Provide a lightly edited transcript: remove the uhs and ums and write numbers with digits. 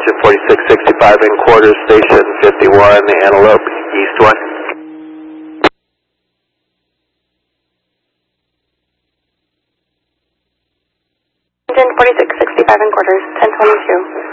Engine 4665 in quarters, station 51, Antelope, east 1. Engine 4665 in quarters, 1022.